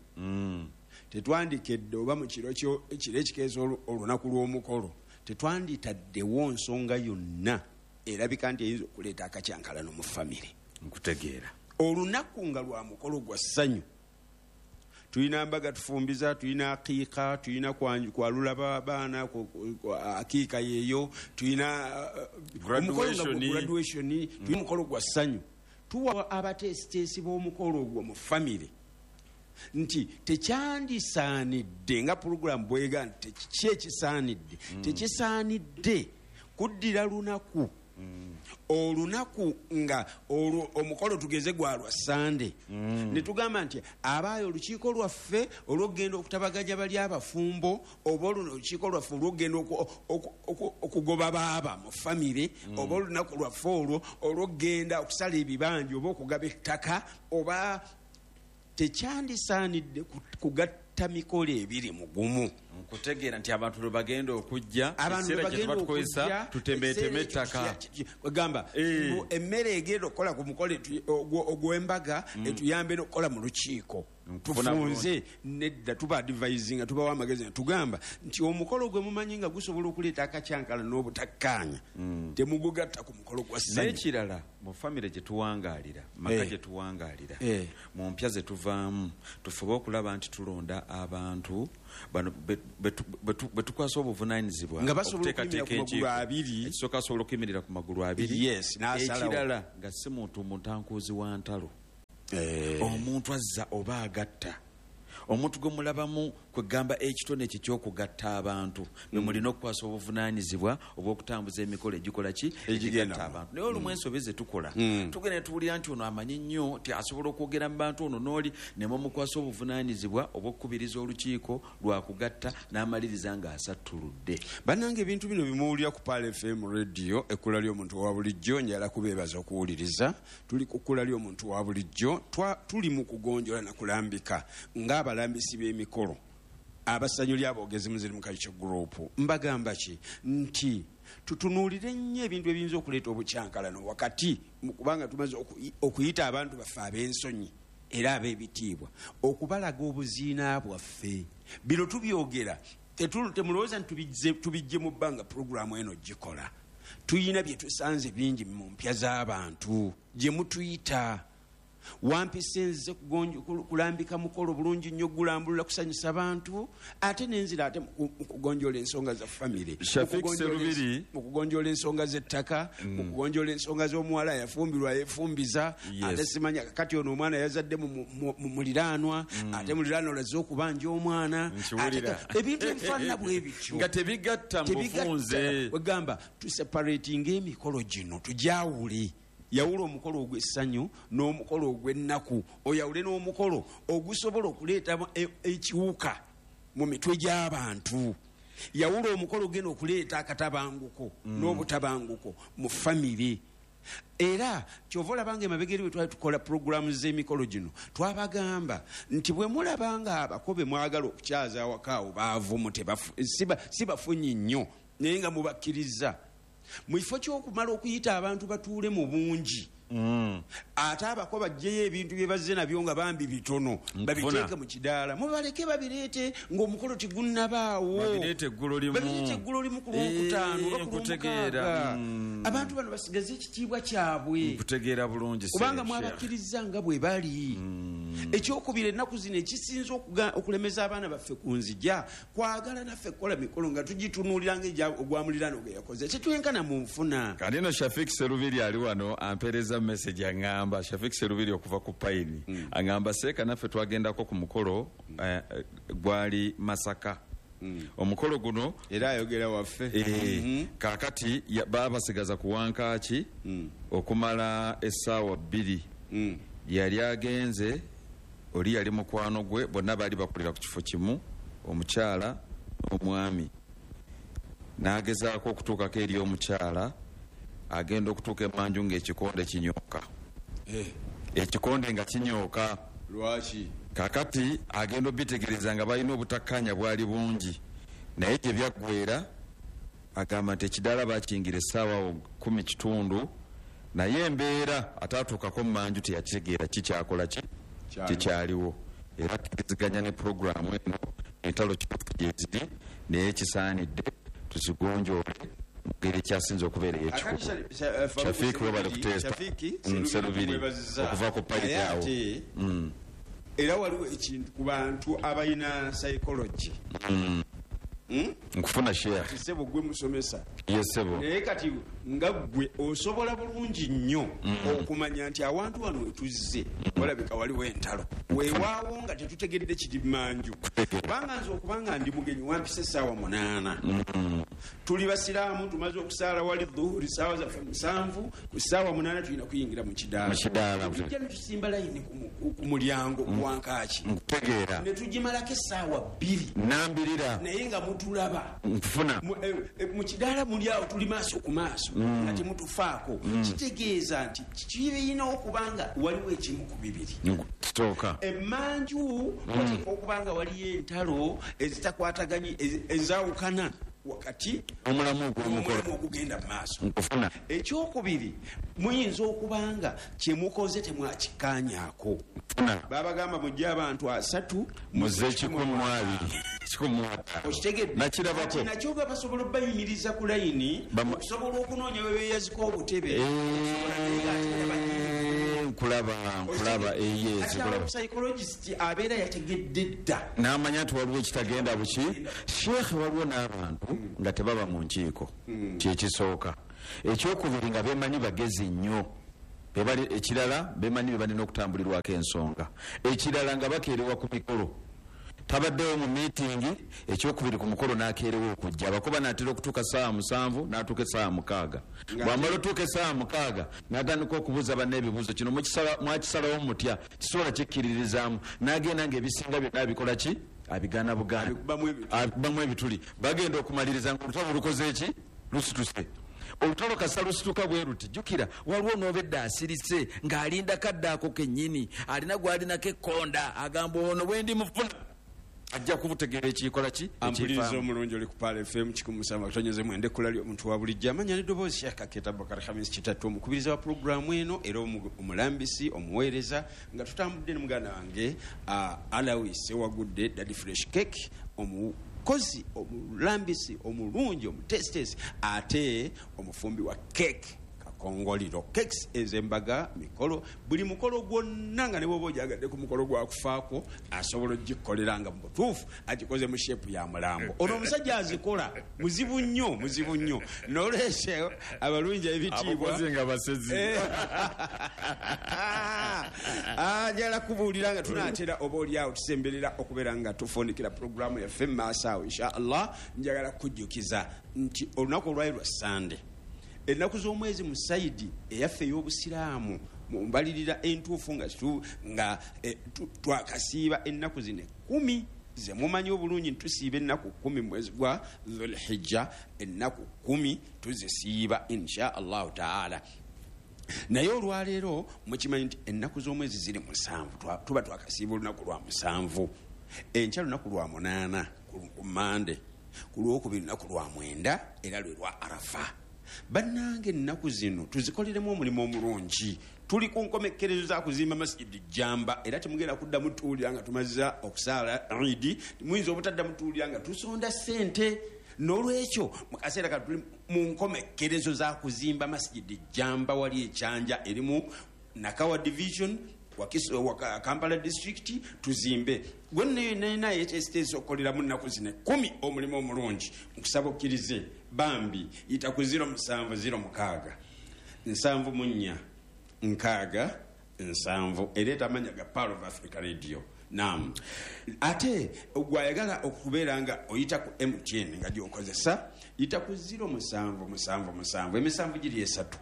tetwandikedde oba mu kiro kyo- ekiro ekikeeza olu- olunaku lw'omukolo tetwanditaddewo nsonga yonna erabika nti eyinza okuleeta akacyankalano mu famire nkutegeera olunaku nga lwa mukolo gwa ssanyu tulina mbaga tufumbiza tulina akiika tulina kwanju- kwalula ba- baana ku- ku- ku- akiika yeeyo tulina uh, omukolo nga gwa Graduation. graduation tulina omukolo gwa ssanyu tuwa abateesiteesi b'omukolo ogwo mu famire nti tekyandisaanidde nga puroguramu bwega nti ki ekisaanidde tekisaanidde kuddira lunaku olunaku nga omukolo tugeze gwa lwa sande ne tugamba nti abaayo olukiiko lwaffe olwokugenda okutabaganya bali abafumbo oba oluno olukiiko lwaffe olwokugenda okugoba baaba mu famire oba olunaku lwaffe olwo olwokugenda okusala ebibanja oba okugaba ettaka oba tekyandisaanidde kugatta mikolo ebiri mugumu nkutegeera nti abantu lwe bagenda okujja ekiseera kye tuba tukozesa tutemeeteme ettaka wegamba emmere egenda okukola ku mukolo ogw'embaga etuyambe n'okukola mu lukiiko tufunze nedda tuba advisinga tubawo amagezi tugamba nti omukolo gwe mumanyi nga gusobola okuleeta akacyankala n'obutakkaanya temugugatta ku mukolo gwa ssanyu n'ekirala mu famire gye tuwangaalira maka gye tuwangaalira mu mpya ze tuvaamu tufube okulaba nti tulonda abantu bano bwe tukwasa obuvunaanyizibwa nga basobola okuyimirira ku magulu abiri ekisooka asobola okuyimirira ku magulu abiri ekirala nga si muntu mutankuuzi wa ntalo omuntu azza oba agatta omuntu gwe mulabamu kwegamba ekitone ekyo ky'okugatta abantu ne mulina okukwasa obuvunaanyizibwa obw'okutambuza emikolo egikola ki egigatta abantu naye olumu ensobi ze tukola tugenda ne tuwulira nti ono amanyi nnyo ti asobola okwogera mu bantu ono n'oli ne mumukwasa obuvunaanyizibwa obw'okukubiriza olukiiko lwa kugatta n'amaliriza ng'asattuludde. bannange ebintu bino bimuwulira ku Pal F M radio ekkula ly'omuntu wa bulijjo njala kubeebaza okuwuliriza tuli ku kkula ly'omuntu wa bulijjo tuli mu kugonjola na kulambika ng'abalambisi b'emikolo abasanyuli aboogezi muziri mu Culture Group mbagamba ki nti tutunuulire nnyo ebintu ebiyinza okuleeta obukyankalano wakati kubanga tumaze okuyita abantu baffe ab'ensonyi era ab'ebitiibwa okubalaga obuziina bwaffe bino tubyogera temulowooza nti tubijje mu bbanga puroguramu eno gikola tuyina bye tusanze bingi mu mpya z'abantu gye mutuyita wampise nze kulambika mukolo bulungi nnyo gulambulula kusanyusa abantu ate nenzira ate mukugonjola ensonga za famire mukugonjola ensonga z'ettaka mukugonjola ensonga z'omuwala yafumbirwa yefumbiza ate simanya kakati ono omwana yazadde mu muliraanwa ate muliraanwa olaze okubanja omwana ebintu ebifaanana bwe bityo nga tebigatta mufunze wegamba tuseparatinga emikolo gino tujawule yawula omukolo ogw'essanyu n'omukolo ogw'ennaku oyawule n'omukolo ogusobola okuleetamu ekiwuka mu mitwe gy'abantu yawula omukolo ogenda okuleeta akatabanguko n'obutabanguko mu famire era kyova olabanga emabegeri bwe twali tukola puroguramu z'emikolo gino twabagamba nti bwe mulabanga abakobe mwagala okukyaza awaka awo baavumu si bafunyi nnyo naye nga mubakkiriza mu kifo ky'okumala okuyita abantu batuule mu bungi ate abako bajjeyo ebintu bye bazze nabyo nga bambi bitono babiteeke mu kidaala mubaleke babireete ng'omukolo tegunnabaawo babireete eggulo limu ku lwokutaano oba ku lwomukaaga abantu bano basigaze ekitiibwa kyabwe kutegeera bulungi kubanga mwabakkiriza nga bwe bali ekyokubira ennaku zino ekisinza okulemeza abaana baffe ku nzija kwagala naffe kukola mikolo nga tugitunuulira ng'ogwamuliraano gwe yakoze tetwenkana mu nfuna kandi eno Shafik Serubiri ali wano ampeereza message angamba Shafik Serubiri okuva ku Payini mm. angamba seeka naffe twagendako ku mukolo uh, gwali Masaka mm. omukolo guno era ayogera waffe e, mm-hmm. kakati babasigaza ku Wankaaki mm. okumala essaawa bbiri mm. yali agenze oli yali mukwano gwe bonna baali bakulira ku kifo kimu omukyala n'omwami n'agezaako okutuukako eri omukyala agenda okutuuka emanju ng'ekikonde kinyooka ekikonde nga kinyooka lwaki kakati agenda obitegereza nga balina obutakkaanya bwali bungi naye gye byaggwera agamba nti ekidaala bakingira essaawa kumi kitundu naye embeera ataatuukako mu manju teyakitegeera kikyakola ki kikyaliwo era tukiriziganya ne puroguramu eno entalo kituufu gyeziri naye kisaanidde tuzigonjoole mugeri kyasinza okubeera ekikulu Shafiki webale kuteesta Serubiri okuva ku Pali awo era waliwo ekintu ku bantu abalina psychology nkufuna share sebo gwe musomesa yesebo naye kati nga gwe osobola bulungi nnyo okumanya nti awantu wano wetuzze walabika waliwo entalo weewaawo nga tetutegedde kiri manju kubanga nze okubanga ndi mugenyi wampisa essaawa munaana tuli basiraamu tumaze okusaala wali dhuhuri saawa zaffe musanvu ku ssaawa munaana tulina kuyingira mu kidaala tujja ne tusimba layini ku mulyango ku wankaaki ne tugimalako essaawa bbiri nambirira naye nga mutulaba nkufuna mu kidaala muli awo tuli maaso ku maaso nga temutufaako kitegeeza nti kibirina okubanga waliwo ekimu ku bibiri kitooka emmanju wateeka okubanga waliyo entalo ezitakwataganye ezaawukana wakati omulamu ogugenda mu maaso nkufuna ekyokubiri muyinza okubanga kyemukoze temwakikkaanyaako babagamba mujje abantu asatu muze kikumi mu abiri okitegedde nakirabako nakyo nga basobola obayimiriza ku layini okusobola okunoonya webeyazika obutebe nkulaba nkulaba eyezi kulaba psychologist abeera yategedde dda n'amanya nti waliwo ekitagenda buki sheekhe waliwo n'abantu nga tebaba mu nkiiko kyekisooka ekyokubiri nga bemanyi bagezi nnyo bebali ekirala bemanyi bebalina okutambulirwako ensonga ekirala nga bakeerewa ku mikolo tabaddewo mu miitingi ekyokubiri ku mukolo n'akeerewo okujja abakuba n'atera okutuuka saawa musanvu n'atuuka essaawa mukaaga bw'amala otuuka essaawa mukaaga n'atandika okubuuza banna ebibuuzo kino mwakisalawo mutya kisobola kikkiririzaamu n'agenda ng'ebisinga byonna abikola ki abigaana bugaana akubamu ebituli bagenda okumaliriza nga olutalo lukoze eki lusituse olutalo kasa lusituka bwe ruti jjukira waliwo n'obedda asirise ng'alinda kadde ako kennyini alina gwalinako ekkonda agamba ono bwe ndi mufuna ajja kubutegeera ekikola ki ampuliriza omulungi oli ku Paal F M kikumi musanvu akatonyeze mwende kulali omuntu wa bulijjo amanya n'eddoboozi Sheikh Kaketa Abubakar Khamis kitatu omukubiriza wa pulogulaamu eno era omulambisi omuweereza nga tutambudde ne muganda wange Alawis ewagudde Daddy Fresh Cake omukozi omulambisi omulungi omutesitesi ate omufumbi wa cake kongoliro cakes ezembaga mikolo buli mukolo gwonna nga ne bwoba ojagadde ku mukolo gwakufaako asobola ogikolera nga mubutuufu agikoze mu sheepu ya mulambo ono omusajja azikola muzibu nnyo muzibu nnyo n'olwekyo abalungi ebitiibwa ajala kubuulira nga tunaatera oba oliawo tusemberera okubeera nga tufundikira puroguraamu yaffe mu maaso awo insha allah njagala kujjukiza nti olunaku olwali lwa sande ennaku z'omwezi mu sayidi eyaffe ey'obusiraamu mumbalirira entuufu nga nga twakasiiba ennaku zino ekkumi ze mumanyi obulungi ntusiiba ennaku kumi mwezi gwa dhulhijja ennaku kumi tuzisiiba insha allahu taala naye olwaleero mukimanyi nti ennaku z'omwezi ziri musanvu tuba twakasiiba olunaku lwa musanvu enkya lunaku lwa munaana ku mande ku lwokubiri lunaku lwa mwenda era lwe lwa arafa bannange ennaku zino tuzikoleremu omulimu omulungi tuli ku nkomekkerezo za kuzimba masjidi jamba era temugenda kuddamu tuwulira nga tumaze okusaala idi muyinza obutaddamu tuwulira nga tusonda ssente n'olwekyo mu kaseera kati tuli mu nkomekkerezo za kuzimba masjidi jamba wali ekyanja erimu Nakawa division waka Kampala district tuzimbe gwennaye ekyeteeso okukoleramu nnaku zino kumi omulimu omulungi nkusaba okkirize bambi yita ku ziro musanvu ziro mukaaga nsanvu munnya nkaaga nsanvu ereeta amanya ga Paal of Africa Radio nam ate gwayagala okubeera nga oyita ku M T N nga gyokozesa yita ku ziro musanvu musanvu musanvu emisanvu giri esatu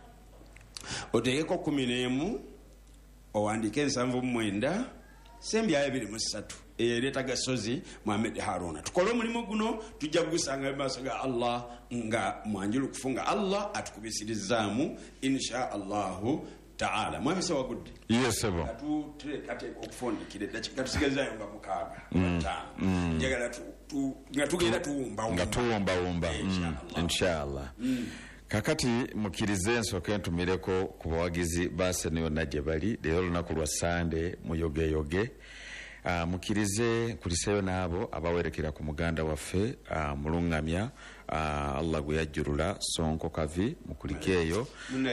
oteekeko kumi n'emu owandiike ensanvu mwenda sembyayo ebiri mu ssatu eyereeta gasozi Muhammad Haruna tukole omulimu guno tujja kugusanga mu maaso ga Allah nga mwanjulukufu nga Allah atukubisirizaamu insha allahu taala mwamisa wagudde yesebo katuteekateeka okufundikira eddakiika tusigazayo nga mukaaga ataano njagala nga tugenda tuwumbawumba nga tuwumbawumba insha allah kakati mukirize nsooke ntumireko ku bawagizi ba sene yonna gye bali leero olunaku lwa sande muyogeyoge uh, mukirize kuliseyo n'abo abawerekera ku muganda waffe uh, mulungamya uh, allah gwe yajjulula Sonko Kavi mukulikeeyo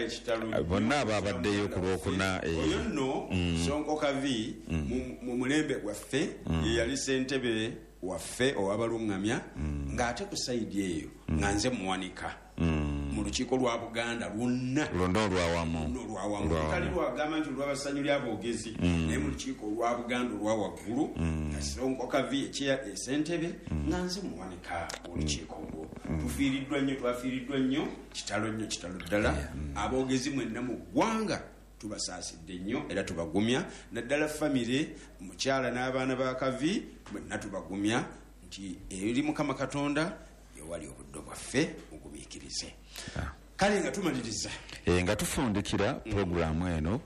uh, bonna ababaddeyo ku lwokuna oyo nno Sonko Kavi mu mulembe gwaffe ye yali ssentebe waffe owabalungamya ng'ate ku sayidi eyo nga nze muwanika mu lukiiko lwa Buganda lwonna luno olwawamu lutali lwagamba nti olw'abasanyu ly'aboogezi naye mu lukiiko olwa Buganda olwa waggulu nga Sironkoka vi ekya esentebe nga nze muwanika olukiiko olwo tufiiriddwa nnyo twafiiriddwa nnyo kitalo nnyo kitalo ddala aboogezi mwenna mu ggwanga tubasaasidde nnyo era tubagumya naddala famire mukyala n'abaana ba kavi mwenna tubagumya nti eri Mukama Katonda yewali obuddo bwaffe mugumiikirize. Kale nga tumaliriza nga tufundikira puroguramu eno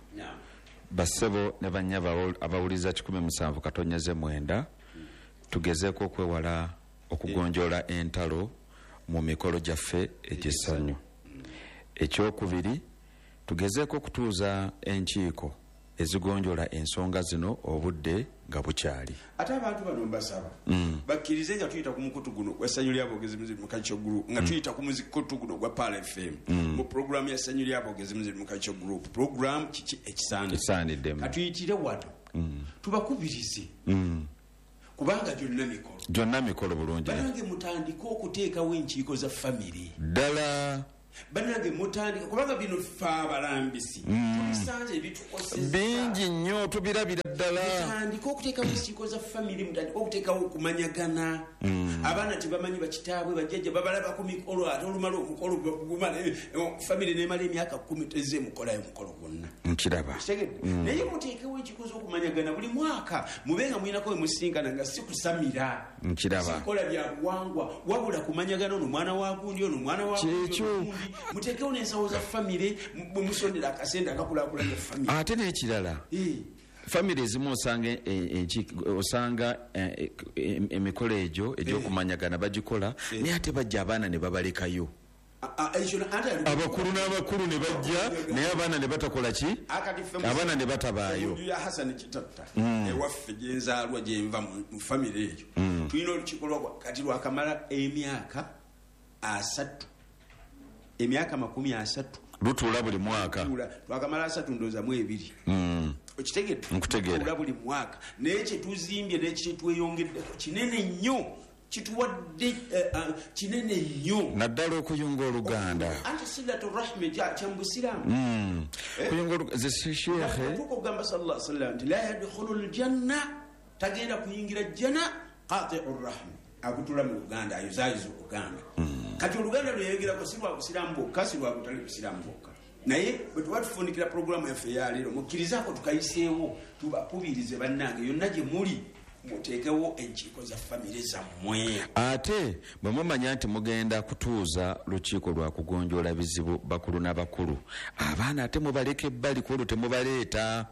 bassebo ne bannyabo abawuliza kikumi musanvu katonyeze mwenda tugezeeko okwewala okugonjoola entalo mu mikolo gyaffe egy'essanyu. Ekyokubiri tugezeeko okutuuza enkiiko ezigonjola ensonga zino obudde nga bukyali. Ate abantu bano mbasaba bakkirize nga tuyita ku mukutu guno gwa ssanyu ly'aboogezi mu Culture Group nga tuyita ku mukutu guno gwa Pal F M mu programu ya ssanyu ly'aboogezi mu Culture Group programu kiki ekisaaniddemu katuyitire wano tubakubirize kubanga gyonna mikolo gyonna mikolo bulungi banange mutandika okuteekawo enkiiko za famire ddala banange mutandika kubanga bino ffe abalambisi tubisanze ebitukoseza bingi nnyo tubirabira ddala mutandika okuteekawo enkiiko za famire mutandika okuteekawo okumanyagana abaana tebamanyi bakitaabwe bajjajja babalaba ku mikolo ate olumala omukolo gumala famire nemala emyaka kumi tezze mukolayo mukolo gwonna nkiraba naye muteekewo enkiiko z'okumanyagana buli mwaka mubenga mulinako we musinkana nga si kusamira nkiraba sikola bya buwangwa wabula kumanyagana ono mwana wa gundi ono mwana wa gundi muteekewo n'ensawo za famire bwe musondera akasente akakulaakulanya famire. Ate n'ekirala famire ezimu osanga osanga emikolo egyo egy'okumanyagana bagikola naye ate bajja abaana ne babalekayo abakulu n'abakulu ne bajja naye abaana ne batakola ki abaana ne batabaayo. ya Hassan Kitatta ewaffe gyenzaalwa gyenva mu famire eyo tulina olukiiko kati lwakamala emyaka asatu emyaka makumi asatu lutuula buli mwaka twakamala asatu ndooza mu ebiri okitegeera buli mwaka naye kyetuzimbye nekyekyetweyongeddeko kinene nnyo kituwadde kinene nnyo naddala okuyunga oluganda anti silatu rahmi kyambusiramu zesheekhe tukugamba sallallahu alaihi wasallam nti la yadkhulu ljanna tagenda kuyingira jjana qati'u rahmi akutula mu Uganda ayozaayiza Uganda kati oluganda lweyongera si lwa busiramu bwokka si lwa butali busiramu bwokka naye bwe tuba tufundikira puroguramu yaffe ya leero mukkirizaako tukayiseewo tubakubirize bannange yonna gye muli muteekewo enkiiko za famire zammwe. Ate bwe mumanya nti mugenda kutuuza lukiiko lwa kugonjoola bizibu bakulu n'abakulu abaana ate mubaleka ebbali ku olwo temubaleeta.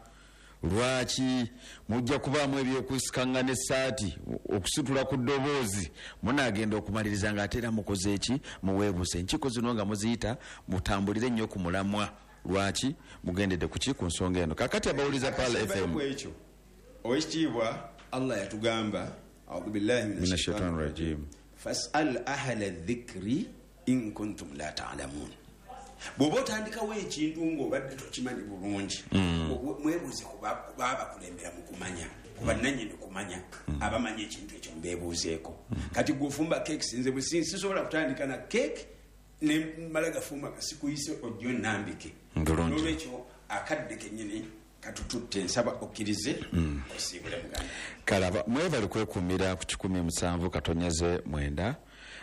Lwaki mujja kubaamu ebyokusikangana essaati okusitula ku ddoboozi munaagenda okumaliriza nga ate era mukoze eki muweebuuse enkiiko zino nga muziyita mutambulire nnyo ku mulamwa. Lwaki mugendedde ku ki ku nsonga eno kakati abawuliza Pal F M ekyo owekitiibwa Allah yatugamba a'udhu billahi minash shaitani rajim fas'al ahla dhikri in kuntum la ta'lamun. Bw'oba otandikawo ekintu ng'obadde tokimanyi bulungi mwebuuze ku baabakulembera mu kumanya ku bannannyini kumanya abamanyi ekintu ekyo mbeebuuzeeko. Kati gw'ofumba keeki sinze bwe sisobola kutandika na keeki ne mala gafumba kasikuyise ojjo nnambike n'olwekyo akadde kennyini katututte nsaba okkirize osiibule muganda. Kalaba mwebale kwekumira ku kikumi musanvu katonyeze mwenda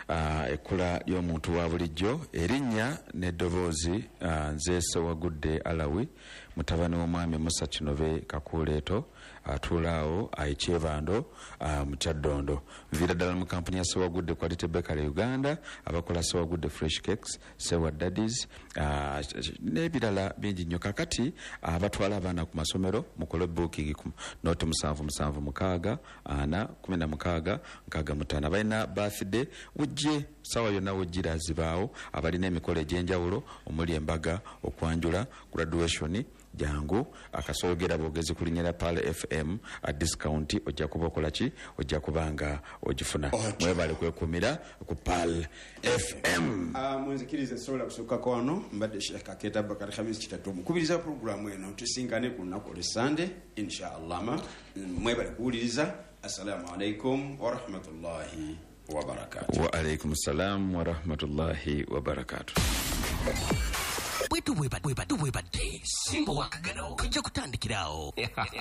ekkula ly'omuntu wa bulijjo erinnya n'eddoboozi nze Sewagudde Alawi mutabani w'omwami Musa Kinove Kakuleeto atuulaawo ayikyebando mu Kyaddondo. Nviira ddala mu kampuni ya Sewagudde Quality Bakery Uganda abakola Sewagudde Fresh Cakes, Sewa Daddies n'ebirala bingi nnyo. Kakati abatwala abaana ku masomero mukole booking ku noti musanvu musanvu mukaaga ana kumi na mukaaga nkaaga mutaano. Abalina birthday ujje sawa yonna wejjira zibaawo abalina emikolo egy'enjawulo omuli embaga okwanjula graduation jangu akasoogera boogezi kulinyira Pal F M a discount ojja kuba okola ki ojja kubanga ogifuna. Mwebale kwekumira ku Pal F M. Mwenzikirize sobola kusookako wano mbadde Sheikh Kaketa Bakari Khamis Kitatu mukubiriza programu eno tusinkane ku lunaku olw'Essande insha Allah. Mwebale kuwuliriza. Assalamu alaikum wa rahmatullahi wa barakatuh. Wa alaikum salam wa rahmatullahi wa barakatuh. Wetu weba weba weba de simbo wakagano kujja kutandikirawo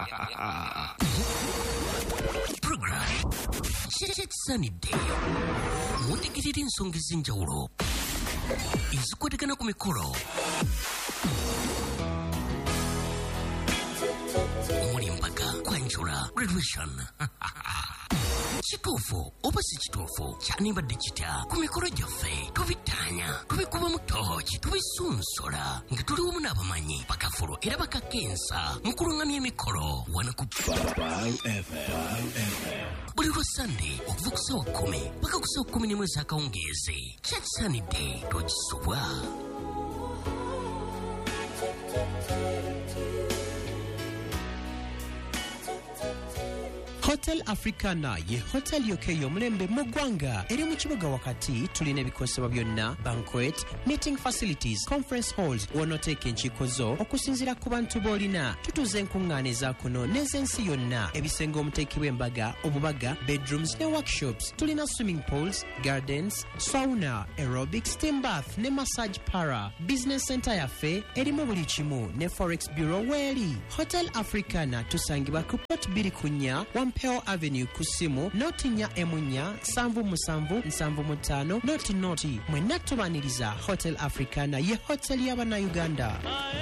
program Chet Sunny Day mutegirira ensonga ez'enjawulo ezikwetegana ku mikolo omuli mpaka kwanjula graduation kituufu oba si kituufu kyanibadde kitya ku mikolo gyaffe tubitanya tubikuba mu toki tubisunsola nga tuli wamu n'abamanyi bakafulu era bakakensa mu kulungamya emikolo wano ku buli lwa Sunday okuva ku ssaawa kkumi paka ku ssaawa kkumi n'emu ez'akawungeezi Chet Sunny Day togisubwa. Hotel Africana ye hotel yokeyo omulembe mu ggwanga eri mu kibuga wakati tulina ebikosebwa byonna banquet meeting facilities conference halls wonoteeka enkiiko zo okusinziira ku bantu b'olina tutuze enkuŋŋaana ezaakuno n'ez'ensi yonna ebisenge omuteekebwa embaga obubaga bedrooms ne workshops tulina swimming pools gardens sauna aerobic steam bath ne massage para business center yaffe erimu buli kimu ne forex bureau weeri. Hotel Africana tusangibwa ku Port Birikunya Wampeo Avenue kusimu noti nya emunya sanvu musanvu nsanvu mutano noti noti mwenna tubaniriza Hotel Africana ye hotel y'Abannayuganda.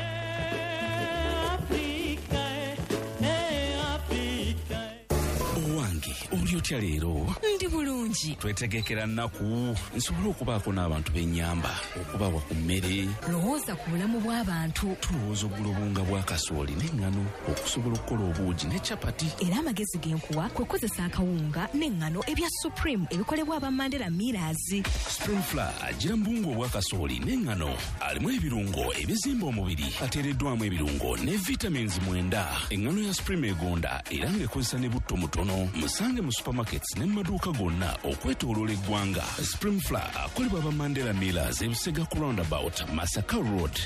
Oli otya leero? Ndi bulungi. Twetegekera nnaku nsobola okubaako n'abantu b'ennyamba okubawa ku mmere. Lowooza ku bulamu bw'abantu. Tulowooza oggula obunga bwa kasooli n'eŋŋano okusobola okukola obuugi ne capati. Era amagezi g'enkuwa kwe kukozesa akawunga n'eŋŋano ebya Supreme ebikolebwa aba Mandela Millers. Spring Flour agira mbungu obwa kasooli n'eŋŋano alimu ebirungo ebizimba omubiri ateereddwamu ebirungo ne vitamins mwenda. Eŋŋano ya Supreme egonda era ng'ekozesa ne butto mutono. Musange mu supermarkets ne mu maduuka gonna okwetooloola eggwanga. Spring Flour akolebwa aba Mandela Millers ebusega ku roundabout Masaka Road.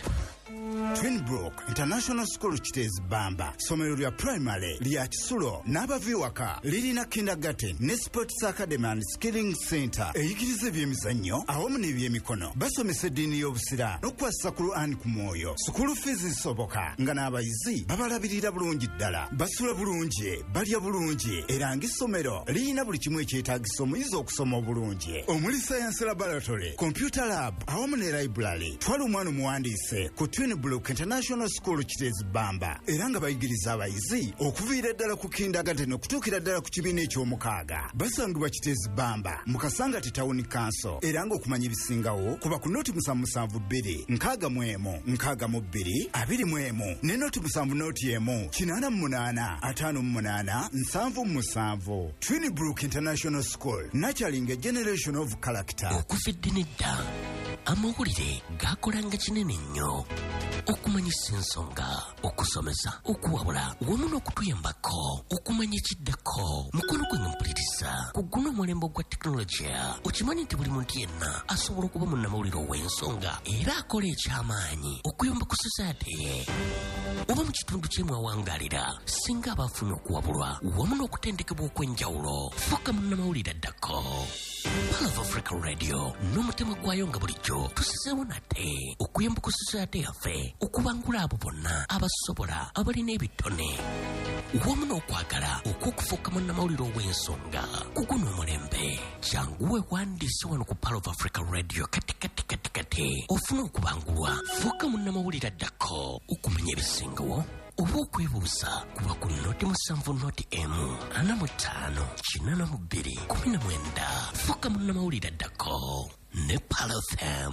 Twinbrook International School Kitezi Bamba somero lya primary lya Kisulo n'abaviwaka lirina kindergarten ne sports academy and skilling center eyigiriza ebyemizannyo awamu n'ebyemikono basomesa eddiini y'obusira n'okukwasa ku Quran ku mwoyo. School fees zisoboka nga n'abayizi babalabirira bulungi ddala basula bulungi balya bulungi era ng'essomero lirina buli kimu ekyetaagisa omuyizi okusoma obulungi omuli science laboratory computer lab awamu ne library. Twala omwana omuwandiise ku Twinbrook International School Kitezi Bamba era nga bayigiriza abayizi okuviira ddala ku kindergarten okutuukira ddala ku kibiina eky'omukaaga. Basangibwa Kitezi Bamba mu Kasangati Town Council era ng'okumanya ebisingawo kuba ku noti musanvu musanvu bbiri nkaaga mu emu nkaaga mu bbiri abiri mu emu ne noti musanvu noti emu kinaana mu munaana ataano mu munaana nsanvu mu musanvu. Twinbrook International School nurturing a generation of character. Okufidde nedda amawulire gakolanga kinene nnyo okumanyisa ensonga okusomesa okuwabula wamu n'okutuyambako okumanya ekiddako mukono gwe mpuliriza ku guno omulembe gwa tekinologiya. Okimanyi nti buli muntu yenna asobola okuba munnamawulire ow'ensonga era akola ekyamaanyi okuyamba ku society ye oba mu kitundu kyemu awangaalira singa abafunye okuwabulwa wamu n'okutendekebwa okw'enjawulo. Fuuka munnamawulire addako. Pearl of Africa Radio n'omutima gwayo nga bulijjo tusizeewo nate okuyamba ku society yaffe okubangula abo bonna abasobola abalina ebitone wamu n'okwagala okw'okufuuka munnamawulire ow'ensonga ku guno omulembe. Kyanguwe wandiise wano ku Pearl of Africa Radio kati kati kati kati ofuna okubangulwa. Fuuka munnamawulire addako okumanya ebisingawo oba okwebuuza kuba ku noti musanvu noti emu ana mu ttaano kinaana mu bbiri kumi na mwenda. Fuuka munnamawulire addako ne Pearl F M.